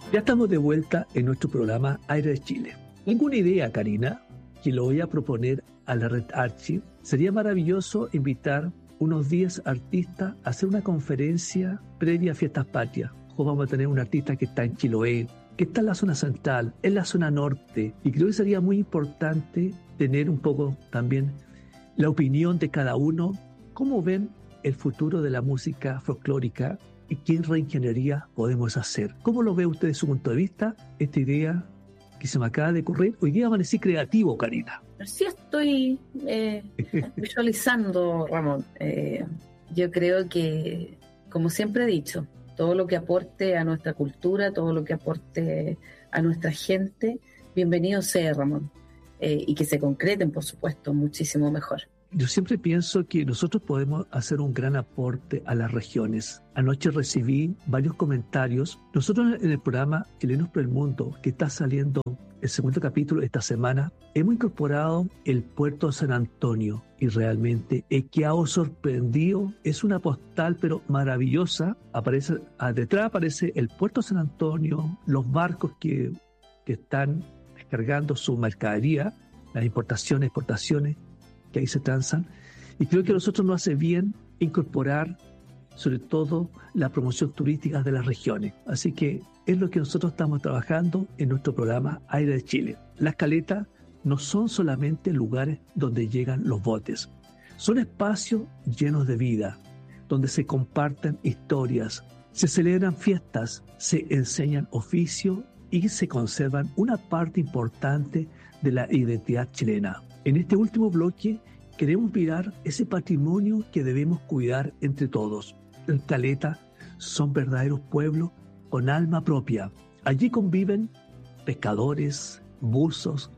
Ya estamos de vuelta en nuestro programa Aire de Chile. Tengo una idea, Karina, que lo voy a proponer a la Red Archi. Sería maravilloso invitar unos 10 artistas a hacer una conferencia previa a Fiestas Patrias. Vamos a tener un artista que está en Chiloé, que está en la zona central, en la zona norte, y creo que sería muy importante tener un poco también la opinión de cada uno, cómo ven el futuro de la música folclórica y qué reingeniería podemos hacer. ¿Cómo lo ve usted desde su punto de vista esta idea que se me acaba de ocurrir? Hoy día amanecí creativo, Karina. Sí, estoy visualizando, Ramón. Yo creo que, como siempre he dicho, todo lo que aporte a nuestra cultura, todo lo que aporte a nuestra gente, bienvenido sea, Ramón. Y que se concreten, por supuesto, muchísimo mejor. Yo siempre pienso que nosotros podemos hacer un gran aporte a las regiones. Anoche recibí varios comentarios. Nosotros en el programa Chilenos por el Mundo, que está saliendo el segundo capítulo esta semana, hemos incorporado el puerto de San Antonio y realmente he quedado sorprendido. Es una postal pero maravillosa. Detrás aparece el puerto de San Antonio, los barcos que están descargando su mercadería, las importaciones, exportaciones que ahí se transan, y creo que a nosotros nos hace bien incorporar sobre todo la promoción turística de las regiones. Así que es lo que nosotros estamos trabajando en nuestro programa Aire de Chile. Las caletas no son solamente lugares donde llegan los botes, son espacios llenos de vida, donde se comparten historias, se celebran fiestas, se enseñan oficios y se conservan una parte importante de la identidad chilena. En este último bloque queremos mirar ese patrimonio que debemos cuidar entre todos. Las caletas son verdaderos pueblos con alma propia. Allí conviven pescadores, buzos,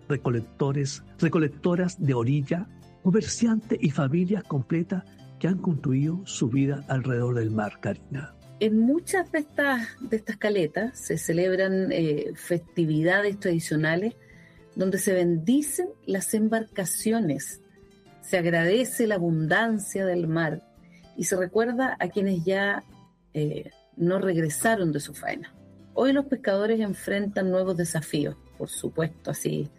recolectoras de orilla, comerciantes y familias completas que han construido su vida alrededor del mar, Karina. En muchas de estas caletas se celebran festividades tradicionales donde se bendicen las embarcaciones, se agradece la abundancia del mar y se recuerda a quienes ya no regresaron de su faena. Hoy los pescadores enfrentan nuevos desafíos, por supuesto, así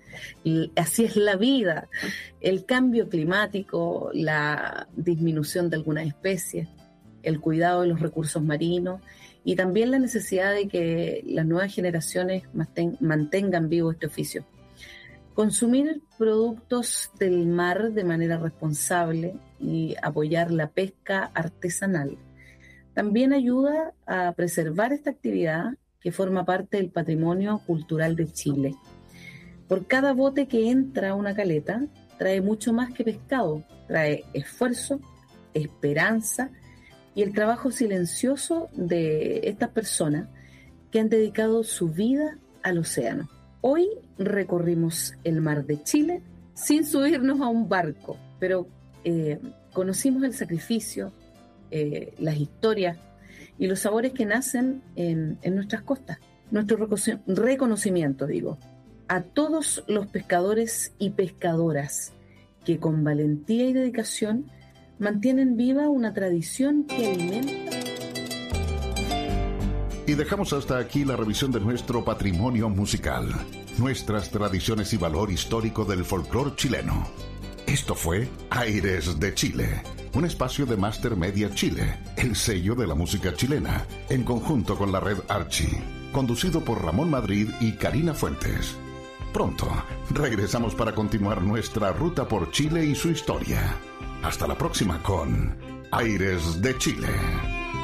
es la vida, el cambio climático, la disminución de algunas especies, el cuidado de los recursos marinos y también la necesidad de que las nuevas generaciones mantengan vivo este oficio. Consumir productos del mar de manera responsable y apoyar la pesca artesanal también ayuda a preservar esta actividad que forma parte del patrimonio cultural de Chile. Por cada bote que entra a una caleta, trae mucho más que pescado, trae esfuerzo, esperanza y el trabajo silencioso de estas personas que han dedicado su vida al océano. Hoy recorrimos el mar de Chile sin subirnos a un barco, pero conocimos el sacrificio, las historias y los sabores que nacen en nuestras costas. Nuestro reconocimiento, a todos los pescadores y pescadoras que con valentía y dedicación mantienen viva una tradición que alimenta. Y dejamos hasta aquí la revisión de nuestro patrimonio musical, nuestras tradiciones y valor histórico del folclore chileno. Esto fue Aires de Chile, un espacio de Master Media Chile, el sello de la música chilena, en conjunto con la Red Archi, conducido por Ramón Madrid y Karina Fuentes. Pronto regresamos para continuar nuestra ruta por Chile y su historia. Hasta la próxima con Aires de Chile.